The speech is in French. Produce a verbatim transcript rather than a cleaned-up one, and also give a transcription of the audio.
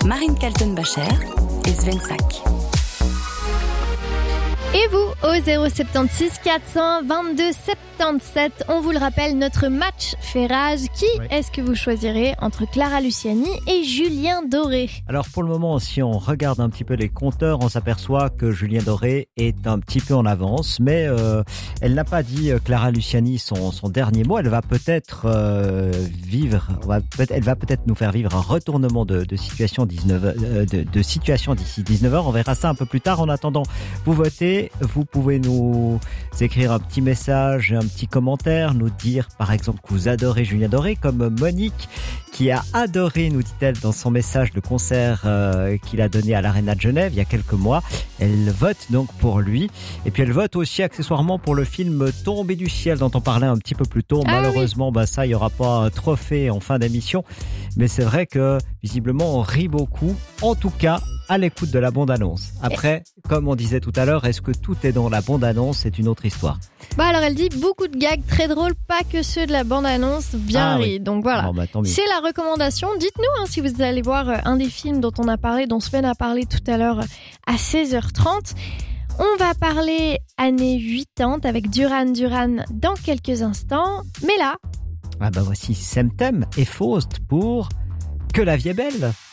Marine Kaltenbacher et Sven Sack. Et vous, au zéro soixante-seize quatre cent vingt-deux soixante-dix-sept, on vous le rappelle, notre match fait rage. Qui oui. est-ce que vous choisirez entre Clara Luciani et Julien Doré ? Alors pour le moment, si on regarde un petit peu les compteurs, on s'aperçoit que Julien Doré est un petit peu en avance, mais euh, elle n'a pas dit, euh, Clara Luciani, son, son dernier mot. Elle va peut-être euh, vivre, va peut elle va peut-être nous faire vivre un retournement de, de situation dix-neuf, euh, de, de situation d'ici dix-neuf heures. On verra ça un peu plus tard. En attendant, vous votez. Vous pouvez nous écrire un petit message, un petit commentaire, nous dire par exemple que vous adorez Julien Doré, comme Monique qui a adoré, nous dit-elle dans son message, le concert euh, qu'il a donné à l'Arena de Genève il y a quelques mois. Elle vote donc pour lui. Et puis elle vote aussi accessoirement pour le film Tombé du ciel dont on parlait un petit peu plus tôt. Ah Malheureusement, oui. bah ça, il n'y aura pas un trophée en fin d'émission. Mais c'est vrai que visiblement on rit beaucoup. En tout cas, à l'écoute de la bande-annonce. Après, comme on disait tout à l'heure, est-ce que tout est dans la bande-annonce ? C'est une autre histoire. Bah alors elle dit beaucoup de gags très drôles, pas que ceux de la bande-annonce, bien ah, ri. Oui. Donc voilà, oh, bah, c'est la recommandation. Dites-nous hein, si vous allez voir un des films dont on a parlé, dont Sven a parlé tout à l'heure à seize heures trente. On va parler années quatre-vingt-dix avec Duran Duran dans quelques instants. Mais là... Ah bah voici Semtem et Faust pour Que la vie est belle.